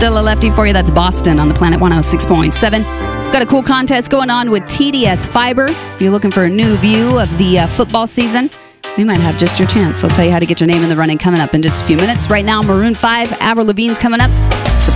Still a lefty for you. That's Boston on the Planet 106.7. Got a cool contest going on with TDS Fiber. If you're looking for a new view of the football season, we might have just your chance. I'll tell you how to get your name in the running coming up in just a few minutes. Right now, Maroon 5, Avril Lavigne's coming up.